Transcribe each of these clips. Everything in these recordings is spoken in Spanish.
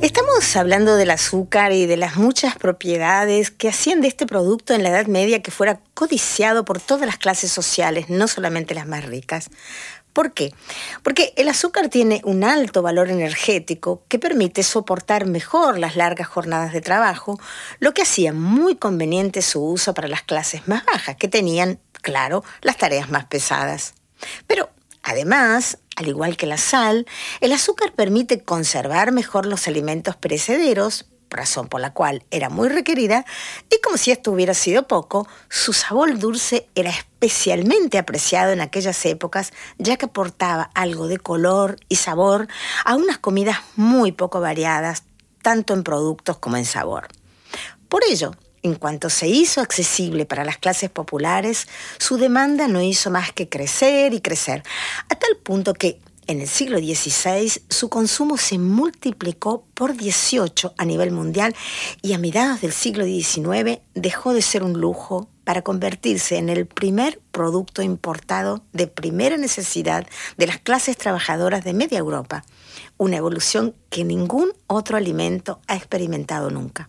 Estamos hablando del azúcar y de las muchas propiedades que hacían de este producto en la Edad Media que fuera codiciado por todas las clases sociales, no solamente las más ricas. ¿Por qué? Porque el azúcar tiene un alto valor energético que permite soportar mejor las largas jornadas de trabajo, lo que hacía muy conveniente su uso para las clases más bajas, que tenían, claro, las tareas más pesadas. Pero, además, al igual que la sal, el azúcar permite conservar mejor los alimentos perecederos, razón por la cual era muy requerida, y como si esto hubiera sido poco, su sabor dulce era especialmente apreciado en aquellas épocas, ya que aportaba algo de color y sabor a unas comidas muy poco variadas, tanto en productos como en sabor. Por ello, en cuanto se hizo accesible para las clases populares, su demanda no hizo más que crecer y crecer, a tal punto que en el siglo XVI su consumo se multiplicó por 18 a nivel mundial y a mediados del siglo XIX dejó de ser un lujo para convertirse en el primer producto importado de primera necesidad de las clases trabajadoras de media Europa, una evolución que ningún otro alimento ha experimentado nunca.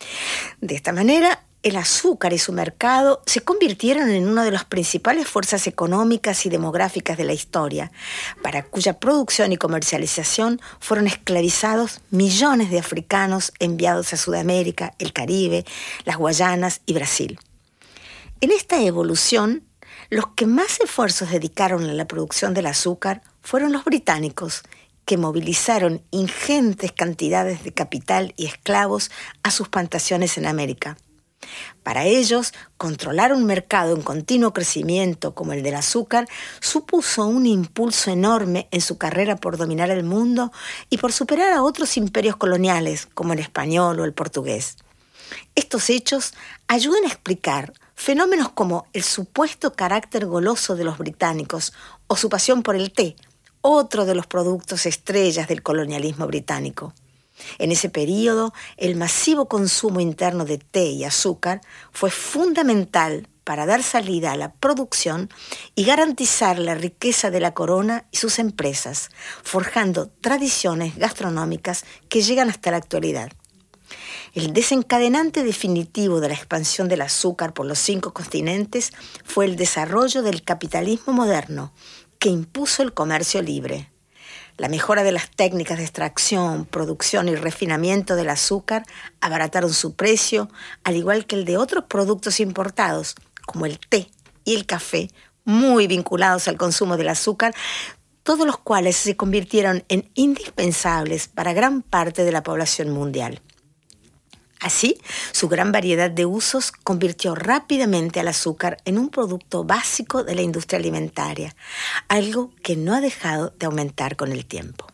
De esta manera, el azúcar y su mercado se convirtieron en una de las principales fuerzas económicas y demográficas de la historia, para cuya producción y comercialización fueron esclavizados millones de africanos enviados a Sudamérica, el Caribe, las Guayanas y Brasil. En esta evolución, los que más esfuerzos dedicaron a la producción del azúcar fueron los británicos, que movilizaron ingentes cantidades de capital y esclavos a sus plantaciones en América. Para ellos, controlar un mercado en continuo crecimiento como el del azúcar supuso un impulso enorme en su carrera por dominar el mundo y por superar a otros imperios coloniales como el español o el portugués. Estos hechos ayudan a explicar fenómenos como el supuesto carácter goloso de los británicos o su pasión por el té, otro de los productos estrellas del colonialismo británico. En ese período, el masivo consumo interno de té y azúcar fue fundamental para dar salida a la producción y garantizar la riqueza de la corona y sus empresas, forjando tradiciones gastronómicas que llegan hasta la actualidad. El desencadenante definitivo de la expansión del azúcar por los 5 continentes fue el desarrollo del capitalismo moderno, que impuso el comercio libre. La mejora de las técnicas de extracción, producción y refinamiento del azúcar abarataron su precio, al igual que el de otros productos importados, como el té y el café, muy vinculados al consumo del azúcar, todos los cuales se convirtieron en indispensables para gran parte de la población mundial. Así, su gran variedad de usos convirtió rápidamente al azúcar en un producto básico de la industria alimentaria, algo que no ha dejado de aumentar con el tiempo.